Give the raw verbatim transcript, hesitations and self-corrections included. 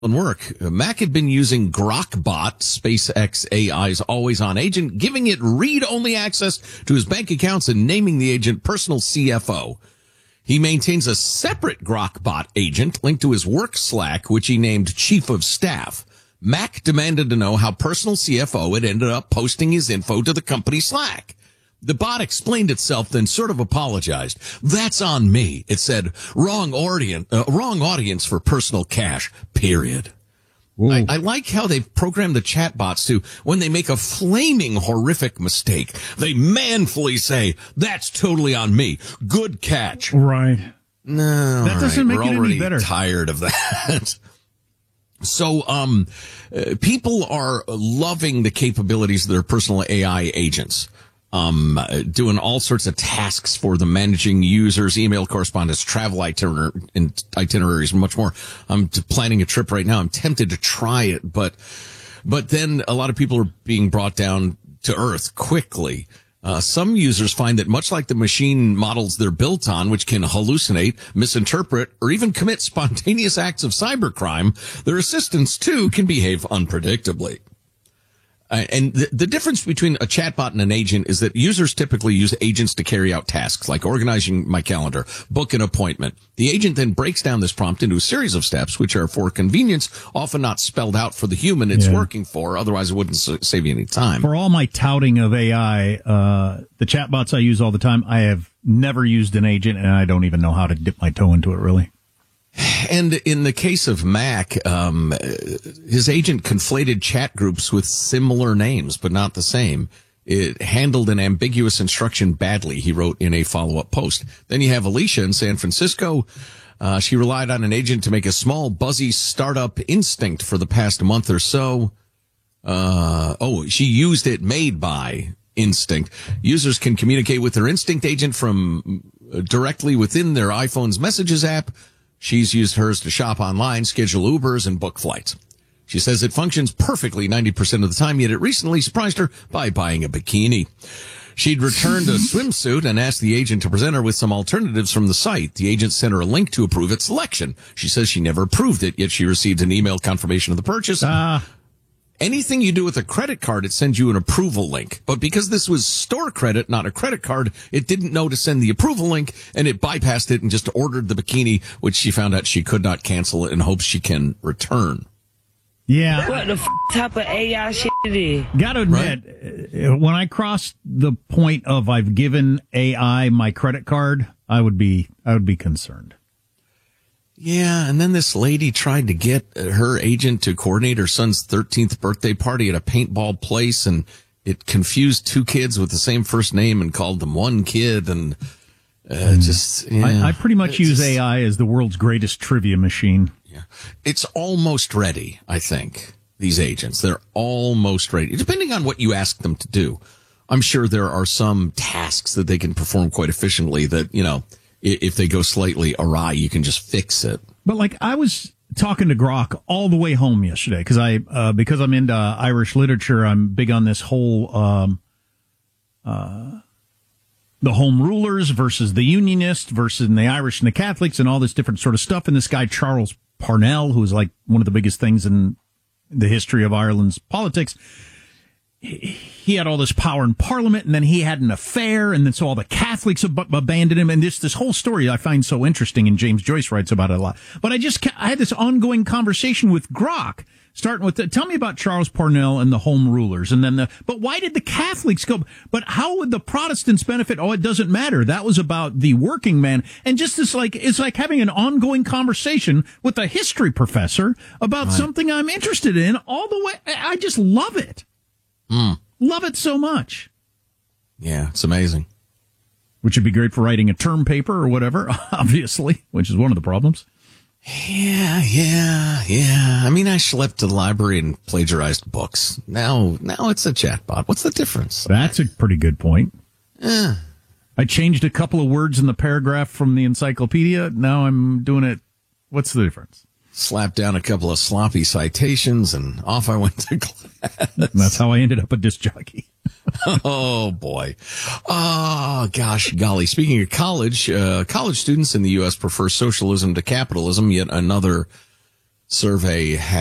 work. Mac had been using GrokBot, SpaceX A I's always-on agent, giving it read-only access to his bank accounts and naming the agent personal C F O. He maintains a separate GrokBot agent linked to his work Slack, which he named Chief of Staff. Mac demanded to know how personal C F O had ended up posting his info to the company Slack. The bot explained itself, then sort of apologized. That's on me. It said, wrong audience, uh, wrong audience for personal cash, period. I, I like how they've programmed the chatbots to, when they make a flaming horrific mistake, they manfully say, that's totally on me. Good catch. Right. No, that doesn't right. make We're it already any better. Tired of that. So, um, uh, people are loving the capabilities of their personal A I agents. Um, uh, doing all sorts of tasks for them, managing users, email correspondence, travel itiner- itineraries, and much more. I'm t- planning a trip right now. I'm tempted to try it, but, but then a lot of people are being brought down to earth quickly. Uh, some users find that much like the machine models they're built on, which can hallucinate, misinterpret, or even commit spontaneous acts of cybercrime, their assistants too can behave unpredictably. Uh, and the, the difference between a chatbot and an agent is that users typically use agents to carry out tasks like organizing my calendar, book an appointment. The agent then breaks down this prompt into a series of steps, which are for convenience, often not spelled out for the human it's yeah. working for. Otherwise, it wouldn't s- save you any time. For all my touting of A I, uh, the chatbots I use all the time, I have never used an agent, and I don't even know how to dip my toe into it, really. And in the case of Mac, um, his agent conflated chat groups with similar names, but not the same. It handled an ambiguous instruction badly, he wrote in a follow-up post. Then you have Alicia in San Francisco. Uh, she relied on an agent to make a small, buzzy startup Instinct for the past month or so. Uh, oh, she used it made by Instinct. Users can communicate with their Instinct agent from uh, directly within their iPhone's Messages app. She's used hers to shop online, schedule Ubers, and book flights. She says it functions perfectly ninety percent of the time, yet it recently surprised her by buying a bikini. She'd returned a swimsuit and asked the agent to present her with some alternatives from the site. The agent sent her a link to approve its selection. She says she never approved it, yet she received an email confirmation of the purchase. Ah. Uh. Anything you do with a credit card, it sends you an approval link. But because this was store credit, not a credit card, it didn't know to send the approval link, and it bypassed it and just ordered the bikini, which she found out she could not cancel it and hopes she can return. Yeah. What the f- type of A I shit it is? Gotta admit, right? When I crossed the point of I've given A I my credit card, I would be, I would be concerned. Yeah, and then this lady tried to get her agent to coordinate her son's thirteenth birthday party at a paintball place, and it confused two kids with the same first name and called them one kid, and uh, mm. just... Yeah, I, I pretty much use just, A I as the world's greatest trivia machine. Yeah, it's almost ready, I think, these agents. They're almost ready, depending on what you ask them to do. I'm sure there are some tasks that they can perform quite efficiently that, you know... If they go slightly awry, you can just fix it. But like I was talking to Grok all the way home yesterday because I uh, because I'm into Irish literature. I'm big on this whole um, uh, the home rulers versus the Unionists versus the Irish and the Catholics and all this different sort of stuff. And this guy Charles Parnell, who is like one of the biggest things in the history of Ireland's politics. He had all this power in Parliament, and then he had an affair, and then so all the Catholics ab- abandoned him. And this this whole story I find so interesting, and James Joyce writes about it a lot. But I just I had this ongoing conversation with Grok, starting with the, tell me about Charles Parnell and the Home Rulers, and then the but why did the Catholics go? But how would the Protestants benefit? Oh, it doesn't matter. That was about the working man, and just this like it's like having an ongoing conversation with a history professor about right. something I'm interested in. All the way, I just love it. Mm. Love it so much. Yeah, it's amazing. Which would be great for writing a term paper or whatever, obviously, which is one of the problems. Yeah, yeah, yeah. I mean, I schlepped to the library and plagiarized books. Now, now it's a chatbot. What's the difference? That's a pretty good point. Yeah. I changed a couple of words in the paragraph from the encyclopedia. Now I'm doing it. What's the difference? Slapped down a couple of sloppy citations, and off I went to class. That's how I ended up a disc jockey. Oh, boy. Oh, gosh, golly. Speaking of college, uh, college students in the U S prefer socialism to capitalism, yet another survey